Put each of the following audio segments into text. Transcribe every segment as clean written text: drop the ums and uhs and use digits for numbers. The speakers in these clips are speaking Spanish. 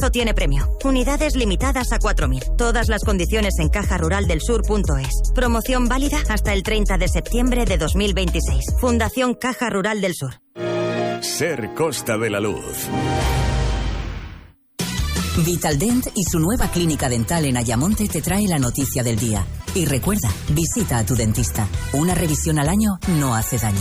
plazo tiene premio. Unidades limitadas a 4.000. Todas las condiciones en cajaruraldelsur.es. Promoción válida hasta el 30 de septiembre de 2026. Fundación Caja Rural del Sur. Ser Costa de la Luz. Vitaldent y su nueva clínica dental en Ayamonte te trae la noticia del día. Y recuerda, visita a tu dentista. Una revisión al año no hace daño.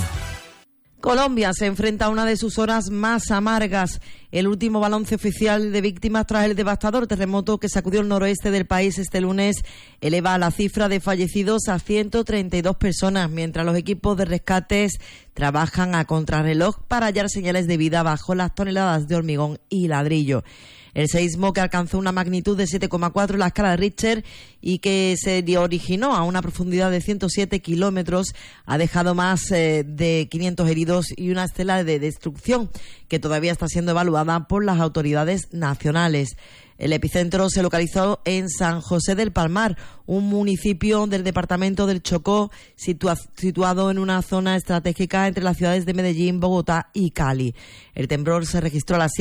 Colombia se enfrenta a una de sus horas más amargas. El último balance oficial de víctimas tras el devastador terremoto que sacudió el noroeste del país este lunes eleva la cifra de fallecidos a 132 personas, mientras los equipos de rescates trabajan a contrarreloj para hallar señales de vida bajo las toneladas de hormigón y ladrillo. El seísmo, que alcanzó una magnitud de 7,4 en la escala de Richter y que se originó a una profundidad de 107 kilómetros, ha dejado más de 500 heridos y una estela de destrucción que todavía está siendo evaluada por las autoridades nacionales. El epicentro se localizó en San José del Palmar, un municipio del departamento del Chocó, situado en una zona estratégica entre las ciudades de Medellín, Bogotá y Cali. El temblor se registró a las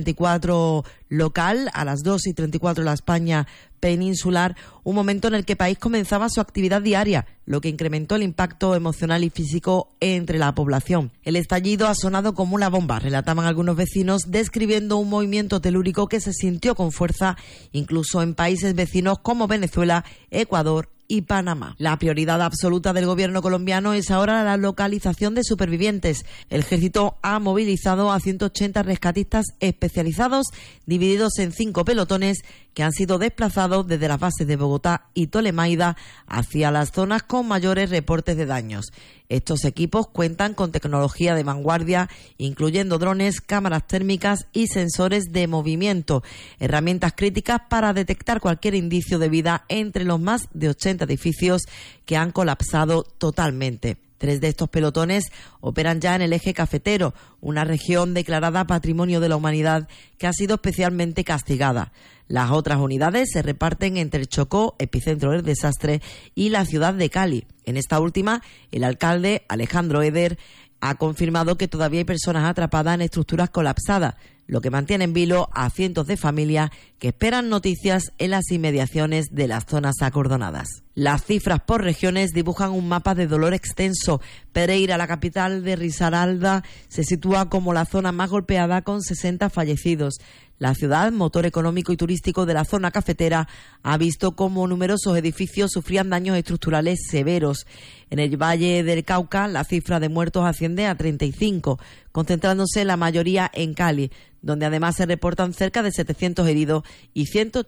7:34 local, a las 2:34 la España peninsular, un momento en el que el país comenzaba su actividad diaria, lo que incrementó el impacto emocional y físico entre la población. El estallido ha sonado como una bomba, relataban algunos vecinos, describiendo un movimiento telúrico que se sintió con fuerza incluso en países vecinos como Venezuela, Ecuador y Panamá. La prioridad absoluta del gobierno colombiano es ahora la localización de supervivientes. El ejército ha movilizado a 180 rescatistas especializados, divididos en 5 pelotones, que han sido desplazados desde las bases de Bogotá y Tolemaida hacia las zonas con mayores reportes de daños. Estos equipos cuentan con tecnología de vanguardia, incluyendo drones, cámaras térmicas y sensores de movimiento, herramientas críticas para detectar cualquier indicio de vida entre los más de 80 edificios que han colapsado totalmente. 3 de estos pelotones operan ya en el eje cafetero, una región declarada Patrimonio de la Humanidad que ha sido especialmente castigada. Las otras unidades se reparten entre el Chocó, epicentro del desastre, y la ciudad de Cali. En esta última, el alcalde Alejandro Eder ha confirmado que todavía hay personas atrapadas en estructuras colapsadas, lo que mantiene en vilo a cientos de familias que esperan noticias en las inmediaciones de las zonas acordonadas. Las cifras por regiones dibujan un mapa de dolor extenso. Pereira, la capital de Risaralda, se sitúa como la zona más golpeada con 60 fallecidos. La ciudad, motor económico y turístico de la zona cafetera, ha visto cómo numerosos edificios sufrían daños estructurales severos. En el Valle del Cauca, la cifra de muertos asciende a 35, concentrándose la mayoría en Cali, donde además se reportan cerca de 700 heridos y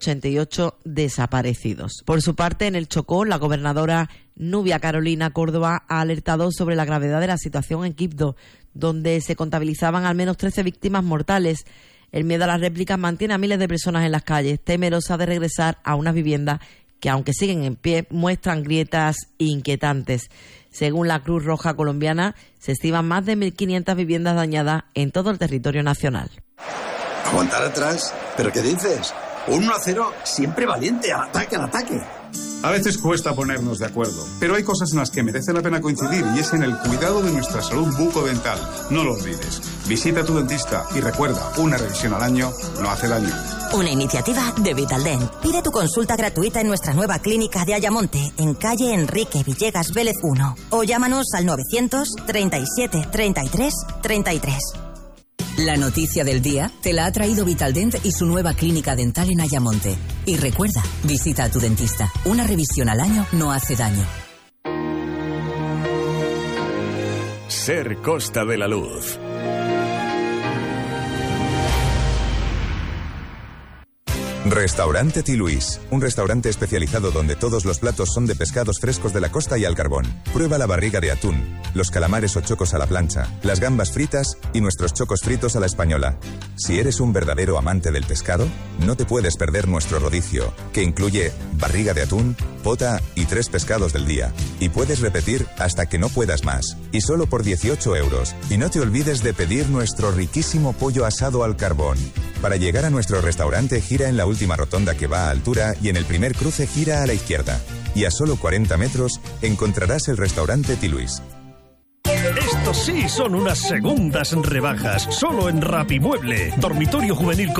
188 desaparecidos. Por su parte, en el Chocó, la gobernadora Nubia Carolina Córdoba ha alertado sobre la gravedad de la situación en Quibdó, donde se contabilizaban al menos 13 víctimas mortales. El miedo a las réplicas mantiene a miles de personas en las calles, temerosas de regresar a unas viviendas que, aunque siguen en pie, muestran grietas inquietantes. Según la Cruz Roja colombiana, se estiman más de 1.500 viviendas dañadas en todo el territorio nacional. ¿Aguantar atrás? ¿Pero qué dices? Un 1-0, siempre valiente, al ataque, al ataque. A veces cuesta ponernos de acuerdo, pero hay cosas en las que merece la pena coincidir y es en el cuidado de nuestra salud bucodental. No lo olvides. Visita a tu dentista y recuerda, una revisión al año no hace daño. Una iniciativa de Vitaldent. Pide tu consulta gratuita en nuestra nueva clínica de Ayamonte, en calle Enrique Villegas Vélez 1. O llámanos al 900 37 33 33. La noticia del día te la ha traído Vitaldent y su nueva clínica dental en Ayamonte. Y recuerda, visita a tu dentista. Una revisión al año no hace daño. Ser Costa de la Luz. Restaurante Ti Luis, un restaurante especializado donde todos los platos son de pescados frescos de la costa y al carbón. Prueba la barriga de atún, los calamares o chocos a la plancha, las gambas fritas y nuestros chocos fritos a la española. Si eres un verdadero amante del pescado, no te puedes perder nuestro rodicio, que incluye barriga de atún, pota y 3 pescados del día. Y puedes repetir hasta que no puedas más. Y solo por 18 euros. Y no te olvides de pedir nuestro riquísimo pollo asado al carbón. Para llegar a nuestro restaurante, gira en la última rotonda que va a altura y en el primer cruce gira a la izquierda. Y a solo 40 metros encontrarás el restaurante Ti Luis. Estos sí son unas segundas rebajas. Solo en Rapimueble. Dormitorio juvenil